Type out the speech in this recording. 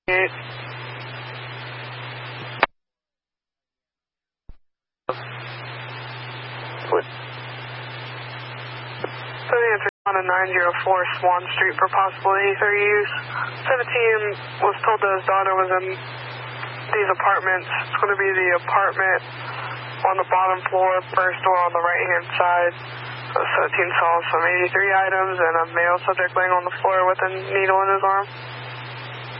8. So the answer on a 904 Swan Street for possible ether use. 17 was told that his daughter was in these apartments. It's going to be the apartment on the bottom floor, first door on the right-hand side. 17 saw some 83 items and a male subject laying on the floor with a needle in his arm.